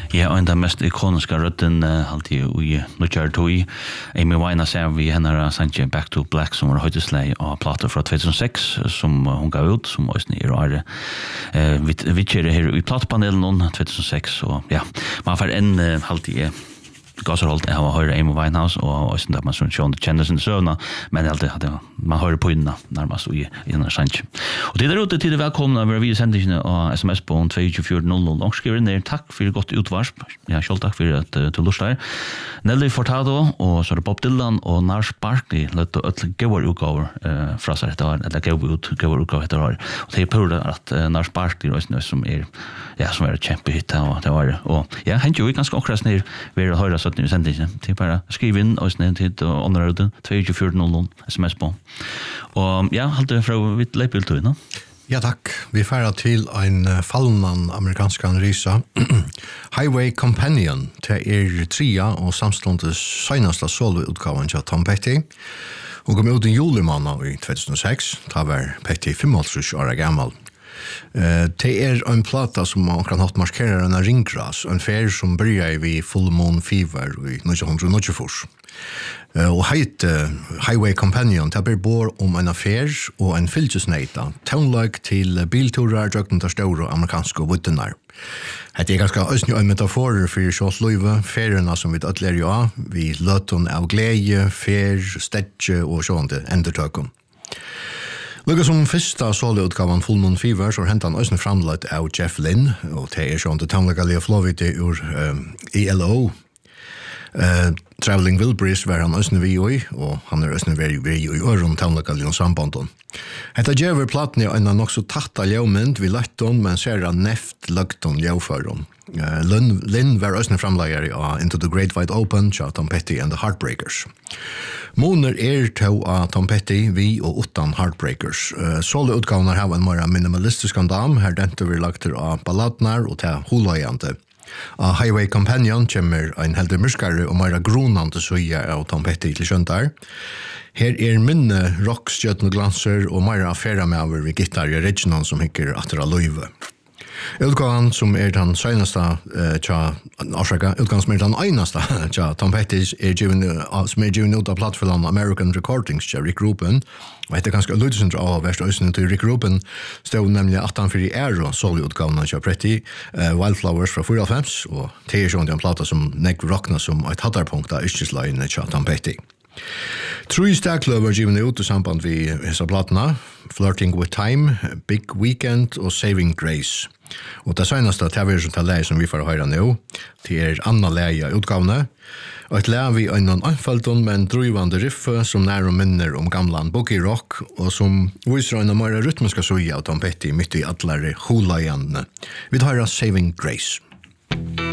Ja, og den mest ikoniska rötten alltid i Nuchar Tui. Amy Winehouse ser vi henne sanje Back to Black som var höjdeslej och plater från 2006 som hon gav ut som också är vi kör här i platpanelen 2006 och ja, man får en alltid Gasserholt jag har hört Amy Winehouse och sen där man så sjön känner sin sövna men alltid hade man hör på innan närmast i den sanch. Och det där ute till det välkomna över vi sändningen och SMS på 2400 och skriver ner tack för gott utvarsp. Ja, själv tack för att du lustar. Nelly Furtado och så Bob Dylan och Nars Barkley lät att gå utgåvor från så där eller gå utgåvor det har. Och det är på att Nars Barkley är som är som är champion och det var och ja, han ju ganska akkurat ner vi har hört så att ni sänder inte till bara skriv in och sen till underröden 2400 SMS på. Och ja, halt det från vitt label till nu. Ja, tack. Vi färdar till en fallen amerikansk resa. Highway Companion till trea och samståndes senaste soloutgavan till Tom Petty. Hon kom ut en julemanna i 2006. Det var Petty 55 år gammal. Det en plata som man kan ha markerar en ringgras, en färg som börjar vid Full Moon Fever i 1994. Och Highway Companion det bor om en affär och en fylkesnejta, townlike till bilturer, jökten tar stora amerikanska vuttenar. Det är ganska ösnig en metafor för sjåslöjve, färgerna som vi ödler ju vi löton av glädje, färg, städje och sånt endertökum. Lukka som första soloutgavan Full Moon Fever så hentan ösne framlagt av Jeff Lynne och det är sånt att tamlaga Leo Flovite ur ELO. Traveling Wilburys var han ösne vi och han är ösne vi i öron tamlaga Leon sambanden. Hetta djäver platni är en också tatta ljumend vi lätton men ser neft lukton ljuföron. Lynn var ösne framlagare Into the Great Wide Open, Tom Petty and the Heartbreakers. Moner to Tom Petty, vi och utan Heartbreakers. Soloutgavnar har en mer minimalistisk dam, här dente vi lagt av balladnar och till holojande. Highway Companion kommer en helder mörskare och mer gronande söja av Tom Petty till köntar. Här minne rockstjöten och glanser och mer affära med över vid gitarr i Reginald som hickar attra löjve. Utgåvan som den senaste utgåvan som den enaste Tom Petty som given ut av plattformen American Recordings till Rick Rubin och det är ganska lydelsent av värsta till Rick Rubin stod nämligen att han för i och soloutgåvan av Petty Wildflowers från 4-5 och det är en platta som Nick rockna som ett hattarpunkt av yrkeslöjnen till Tom Petty. True Stackler var given ut i samband vid hessa plattorna Flirting with Time, Big Weekend och Saving Grace. Och det senaste tv-läge som vi får höra nu till andra läge utgåvna. Och ett läge vi en anfallton men drivande riff som nära minner om gamla boogie rock och som visar en mer rytmiska såja av Tom Petty mitt i allare hula igen. Vi tar Saving Grace.